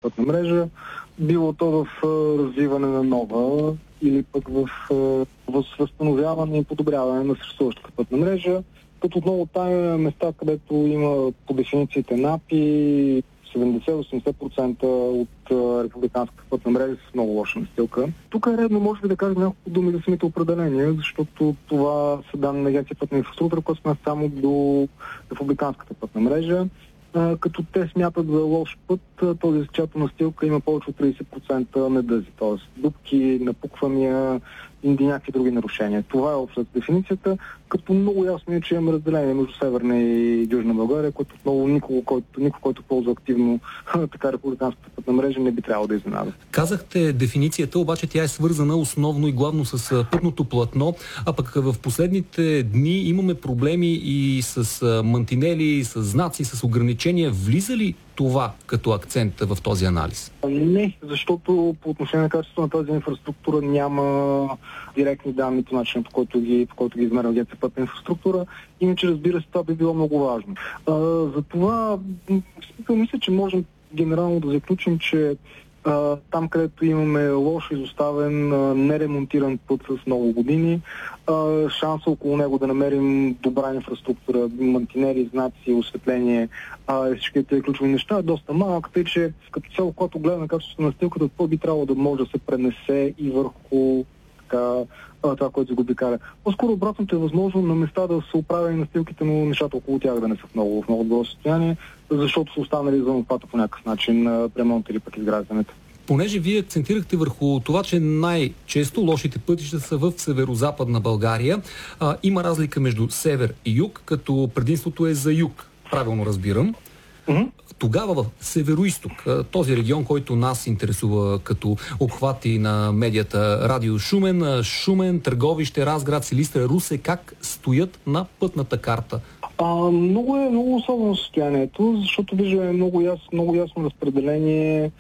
пътна мрежа, било то в развиване на нова или пък в възстановяване и подобряване на съществуващата пътна мрежа, като отново там места, където има по дефинициите НАПИ 70-80% от републиканската пътна мрежа с много лоша настилка. Тук е редно, може би, да кажем няколко думи за самите определения, защото това са данни на Агенция пътна инфраструктура, които сме само до републиканската пътна мрежа. Като те смятат за лош път, този с чиято настилка има повече от 30% недъзи, т.е. дупки, напуквания и някакви други нарушения. Това е общата дефиницията, като много ясно е, че имаме разделение между Северна и Южна България, което отново никой, който ползва активно така републиканската пътна мрежа, не би трябвало да изненада. Казахте дефиницията, обаче тя е свързана основно и главно с пътното платно, а пък в последните дни имаме проблеми и с мантинели, с знаци, с ограничения. Влиза ли това като акцент в този анализ? Не, защото по отношение на качеството на тази инфраструктура няма директни данни по начина, по който ги измерва Агенция пътна инфраструктура. Иначе, разбира се, това би било много важно. Затова мисля, че можем генерално да заключим, че там, където имаме лошо изоставен, неремонтиран път с много години, шанса около него да намерим добра инфраструктура, мантинери, знаци, осветление и всички тези ключови неща е доста малък, тъй че като цяло, когато гледаме качеството на настилката, то би трябвало да може да се пренесе и върху това, което го обикаля. По-скоро обратното е възможно на места да се оправя и настилките, но нещата около тях да не са в много добро състояние, защото са останали извън обхвата по някакъв начин ремонт или пък изграждането. Понеже вие акцентирахте върху това, че най-често лошите пътища са в северо-западна България, има разлика между север и юг, като предимството е за юг. Правилно разбирам. Тогава в северо-исток, този регион, който нас интересува като обхвати на медията, Радио Шумен, Търговище, Разград, Силистра, Русе, как стоят на пътната карта? Много особено състоянието, защото виждаме много ясно разпределение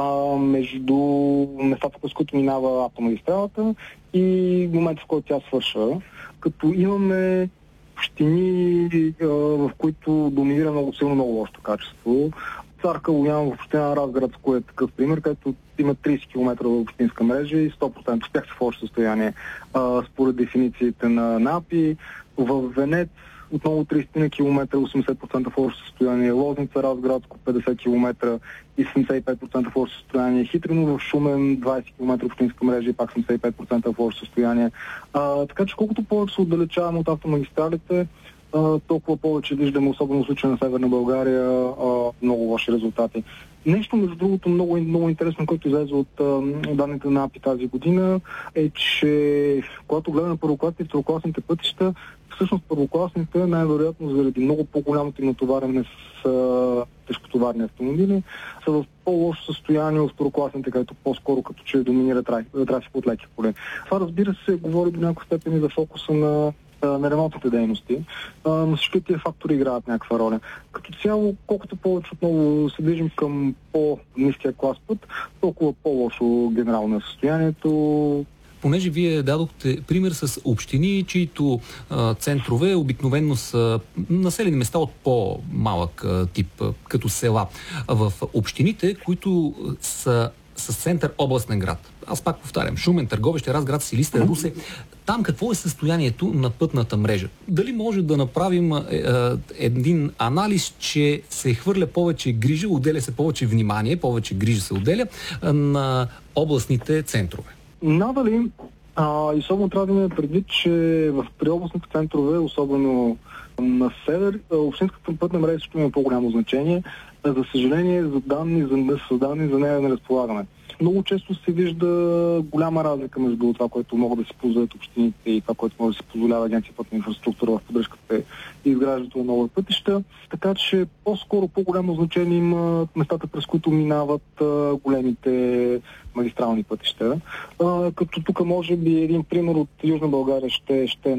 между местата, с които минава автомагистралата и момента, в който тя свършва. Като имаме общини, в които доминира много силно много лошо качество. Цар Калоян в община Разградско е такъв пример, където има 30 км в общинска мрежа и 100% от тях са в лошо състояние според дефинициите на НАПИ. В Венец отново 30 км, 80% в лошо състояние. Лозница, Разградско 50 км и 75% в лошо състояние. Хитрино в Шумен 20 км общинска мрежа и пак 75% в лошо състояние. Така че колкото повече се отдалечаваме от автомагистралите, толкова повече виждаме, особено в случая на Северна България, много лоши резултати. Нещо, между другото, много интересно, което излезе от данните на АПИ тази година, е, че когато гледаме първокласните и второкласните пътища, всъщност първокласните, най-вероятно заради много по-голямото им натоварене с тежкотоварни автомобили, са в по-лошо състояние от второкласните, където по-скоро като че доминира трафик от леки коли. Това, разбира се, говори до някаква степен и за фокуса на ремонтните дейности, но всички тези фактори играят някаква роля. Като цяло, колкото повече отново се движим към по-ниския клас път, толкова по-лошо генерално е състоянието. Понеже вие дадохте пример с общини, чието центрове обикновено са населени места от по-малък тип, като села. В общините, които са с център областен град, аз пак повтарям, Шумен, Търговище, Разград, Силистра, Русе, там какво е състоянието на пътната мрежа? Дали може да направим един анализ, че се хвърля повече грижа, отделя се повече внимание, повече грижа се отделя на областните центрове? Надали. И особено трябва да имаме предвид, че при областните центрове, особено на север, общинската пътна мрежа също има по-голямо значение. За съжаление, за данни за нея не разполагаме. Много често се вижда голяма разлика между това, което могат да си позволят общините и това, което може да се позволява Агенция пътна инфраструктура в поддръжката и изграждането на нови пътища. Така че по-скоро по-голямо значение има местата, през които минават големите магистрални пътища. Като тук може би един пример от Южна България ще е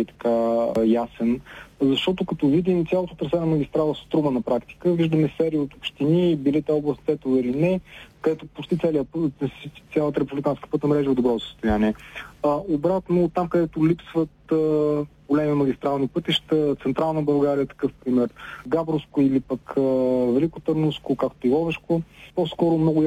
най-ясен. Защото като видим цялото трасе на магистрала Струма на практика, виждаме серии от общини, били те област Тетово или не, където почти цялата републиканска пътна мрежа е в добро състояние. Обратно, там където липсват големи магистрални пътища, Централна България, такъв пример, Габровско или пък Великотърновско, както и Ловешко, по-скоро много